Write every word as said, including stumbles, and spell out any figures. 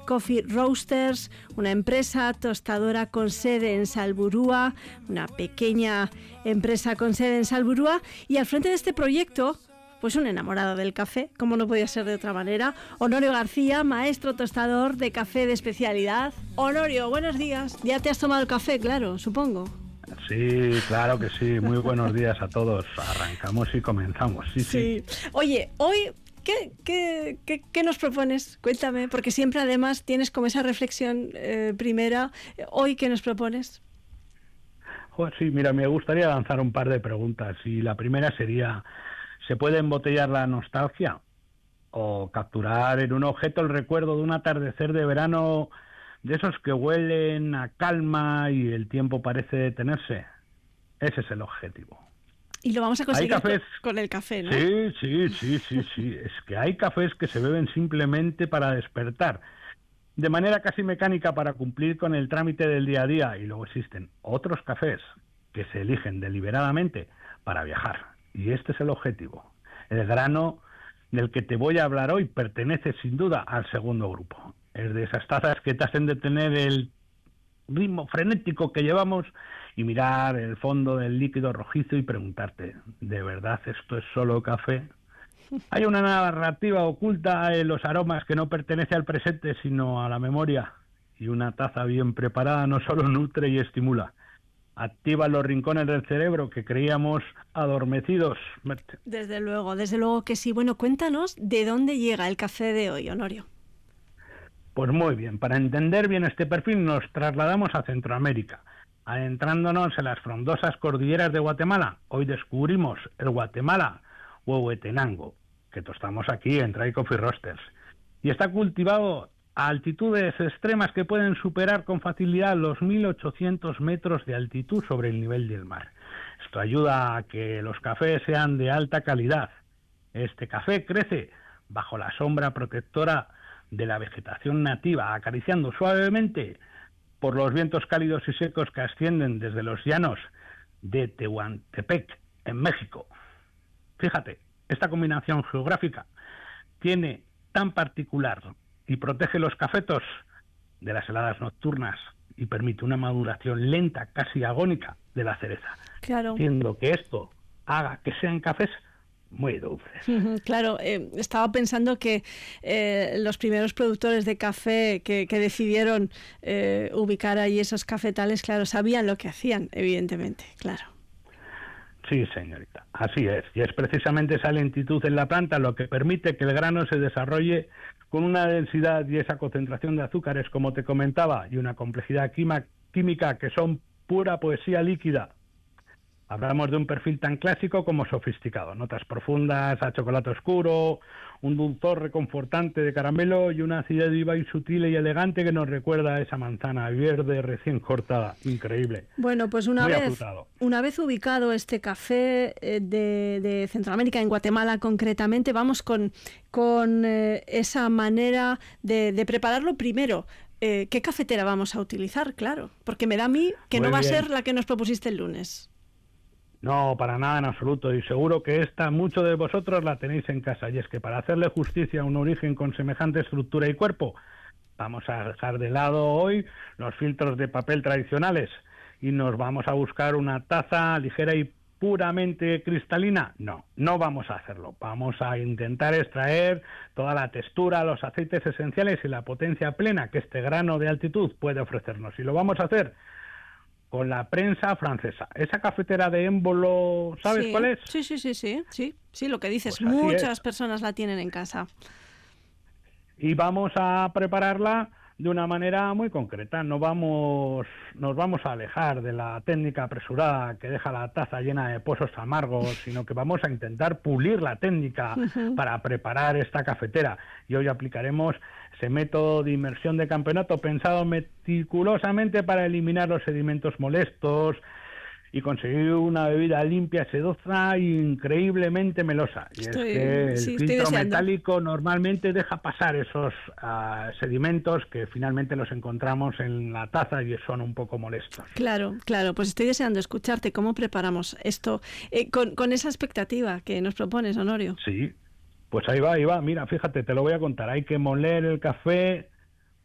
Coffee Roasters, una empresa tostadora con sede en Salburua, una pequeña empresa con sede en Salburua, y al frente de este proyecto, pues un enamorado del café, como no podía ser de otra manera, Honorio García, maestro tostador de café de especialidad. Honorio, buenos días. Ya te has tomado el café, claro, supongo. Sí, claro que sí. Muy buenos días a todos. Arrancamos y comenzamos. Sí, sí. sí. Oye, hoy, ¿qué, qué, qué, qué nos propones? Cuéntame, porque siempre además tienes como esa reflexión eh, primera. Hoy, ¿qué nos propones? Pues sí, mira, me gustaría lanzar un par de preguntas. Y la primera sería, ¿se puede embotellar la nostalgia? ¿O capturar en un objeto el recuerdo de un atardecer de verano, de esos que huelen a calma y el tiempo parece detenerse? Ese es el objetivo. Y lo vamos a conseguir hay cafés, con, con el café, ¿no? Sí, sí, sí, sí, sí. Es que hay cafés que se beben simplemente para despertar, de manera casi mecánica para cumplir con el trámite del día a día. Y luego existen otros cafés que se eligen deliberadamente para viajar. Y este es el objetivo. El grano del que te voy a hablar hoy pertenece sin duda al segundo grupo. Es de esas tazas que te hacen detener el ritmo frenético que llevamos y mirar el fondo del líquido rojizo y preguntarte, ¿de verdad esto es solo café? Hay una narrativa oculta en los aromas que no pertenece al presente sino a la memoria, y una taza bien preparada no solo nutre y estimula, activa los rincones del cerebro que creíamos adormecidos. Desde luego, desde luego que sí. Bueno, cuéntanos de dónde llega el café de hoy, Honorio. Pues muy bien, para entender bien este perfil nos trasladamos a Centroamérica, adentrándonos en las frondosas cordilleras de Guatemala. Hoy descubrimos el Guatemala Huehuetenango, que tostamos aquí en Dry Coffee Roasters, y está cultivado a altitudes extremas que pueden superar con facilidad los mil ochocientos metros de altitud sobre el nivel del mar. Esto ayuda a que los cafés sean de alta calidad. Este café crece bajo la sombra protectora de la vegetación nativa, acariciando suavemente por los vientos cálidos y secos que ascienden desde los llanos de Tehuantepec, en México. Fíjate, esta combinación geográfica tiene tan particular y protege los cafetos de las heladas nocturnas y permite una maduración lenta, casi agónica, de la cereza. Claro. Haciendo que esto haga que sean cafés muy dulces. Claro, eh, estaba pensando que eh, los primeros productores de café que, que decidieron eh, ubicar ahí esos cafetales, claro, sabían lo que hacían, evidentemente, claro. Sí, señorita, así es. Y es precisamente esa lentitud en la planta lo que permite que el grano se desarrolle con una densidad y esa concentración de azúcares, como te comentaba, y una complejidad quima, química que son pura poesía líquida. Hablamos de un perfil tan clásico como sofisticado, notas profundas a chocolate oscuro, un dulzor reconfortante de caramelo y una acidez viva y sutil y elegante que nos recuerda a esa manzana verde recién cortada. Increíble. Bueno, pues una Muy vez afrutado. una vez ubicado este café eh, de, de Centroamérica, en Guatemala concretamente, vamos con, con eh, esa manera de, de prepararlo primero. Eh, ¿Qué cafetera vamos a utilizar? Claro, porque me da a mí que Muy no va bien. a ser la que nos propusiste el lunes. No, para nada en absoluto, y seguro que esta muchos de vosotros la tenéis en casa, y es que para hacerle justicia a un origen con semejante estructura y cuerpo, vamos a dejar de lado hoy los filtros de papel tradicionales y nos vamos a buscar una taza ligera y puramente cristalina. No, no vamos a hacerlo, vamos a intentar extraer toda la textura, los aceites esenciales y la potencia plena que este grano de altitud puede ofrecernos, y lo vamos a hacer con la prensa francesa. Esa cafetera de émbolo, ¿sabes Sí, cuál es? Sí, sí, sí, sí, sí, sí, lo que dices, Pues así muchas es. personas la tienen en casa. Y vamos a prepararla de una manera muy concreta. No vamos, nos vamos a alejar de la técnica apresurada que deja la taza llena de pozos amargos, sino que vamos a intentar pulir la técnica Uh-huh. para preparar esta cafetera. Y hoy aplicaremos ese método de inmersión de campeonato pensado meticulosamente para eliminar los sedimentos molestos y conseguir una bebida limpia, sedosa e increíblemente melosa. Y Estoy, es que el sí, estoy filtro deseando. metálico normalmente deja pasar esos uh, sedimentos que finalmente los encontramos en la taza y son un poco molestos. Claro, claro, pues estoy deseando escucharte cómo preparamos esto eh, con, con esa expectativa que nos propones, Honorio. Sí, pues ahí va, ahí va. Mira, fíjate, te lo voy a contar. Hay que moler el café